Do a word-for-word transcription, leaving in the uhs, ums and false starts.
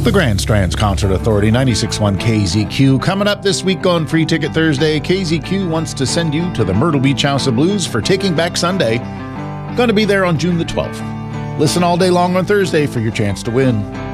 The Grand Strands Concert Authority, ninety-six point one K Z Q. Coming up this week on Free Ticket Thursday, K Z Q wants to send you to the Myrtle Beach House of Blues for Taking Back Sunday. Going to be there on June the twelfth. Listen all day long on Thursday for your chance to win.